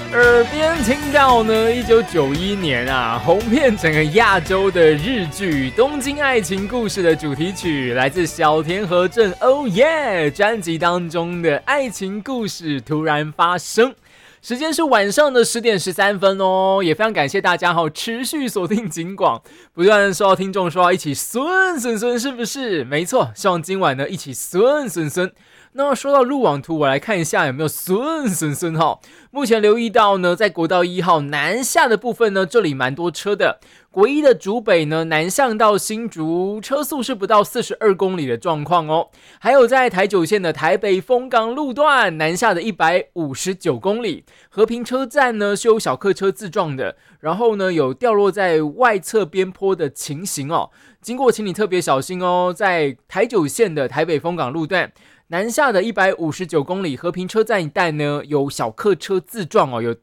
耳边听到呢，1991年啊，红遍整个亚洲的日剧《东京爱情故事》的主题曲，来自小田和正 Oh Yeah 专辑当中的爱情故事突然发生。时间是晚上的10点13分哦，也非常感谢大家持续锁定警广，不断收到听众说要一起孙，是不是？没错，希望今晚呢一起孙。那说到路网图，我来看一下有没有孙哈。目前留意到呢，在国道1号南下的部分呢，这里蛮多车的。国一的竹北呢，南向到新竹，车速是不到42公里的状况哦。还有在台九线的台北丰港路段，南下的159公里。和平车站呢是有小客车自撞的，然后呢有掉落在外侧边坡的情形哦。经过请你特别小心哦，在台九线的台北丰港路段。南下的159公里和平车站一带呢，有小客车自撞哦，有